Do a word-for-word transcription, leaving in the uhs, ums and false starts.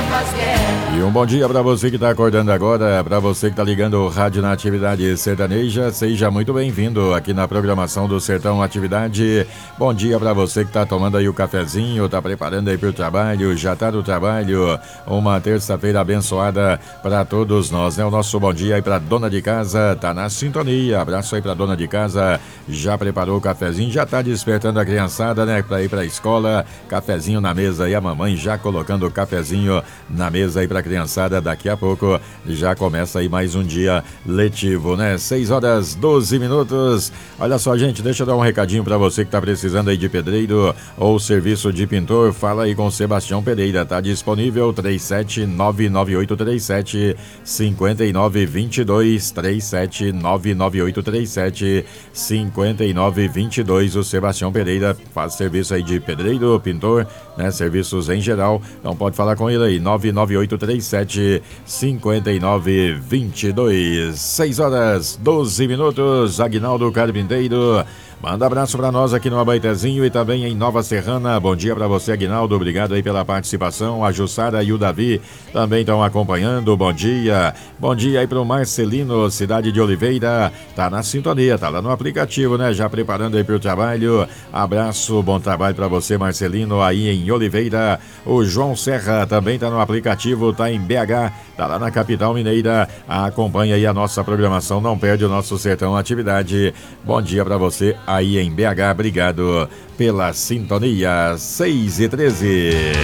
E um bom dia para você que está acordando agora, para você que está ligando o rádio na Atividade Sertaneja, seja muito bem-vindo aqui na programação do Sertão Atividade. Bom dia para você que está tomando aí o cafezinho, está preparando aí para o trabalho, já está no trabalho. Uma terça-feira abençoada para todos nós, né? O nosso bom dia aí para dona de casa, tá na sintonia. Abraço aí para dona de casa, já preparou o cafezinho, já está despertando a criançada, né? Para ir para a escola, cafezinho na mesa e a mamãe já colocando o cafezinho na mesa aí para criançada. Daqui a pouco já começa aí mais um dia letivo, né? seis horas doze minutos. Olha só, gente, deixa eu dar um recadinho para você que tá precisando aí de pedreiro ou serviço de pintor. Fala aí com o Sebastião Pereira, tá disponível três sete nove nove oito três sete cinco nove dois dois, três sete nove nove oito três sete cinco nove dois dois. O Sebastião Pereira faz serviço aí de pedreiro, pintor, né? Serviços em geral. Então pode falar com ele aí, nove nove oito três sete cinco nove dois dois. seis horas doze minutos. Aguinaldo Carpinteiro manda abraço para nós aqui no Abaetezinho e também em Nova Serrana. Bom dia para você, Aguinaldo. Obrigado aí pela participação. A Jussara e o Davi também estão acompanhando. Bom dia. Bom dia aí para o Marcelino, cidade de Oliveira. Tá na sintonia, tá lá no aplicativo, né? Já preparando aí para o trabalho. Abraço, bom trabalho para você, Marcelino, aí em Oliveira. O João Serra também tá no aplicativo, tá em B H, tá lá na capital mineira. Acompanha aí a nossa programação, não perde o nosso Sertão Atividade. Bom dia para você aí em B H, obrigado pela sintonia. Seis e treze.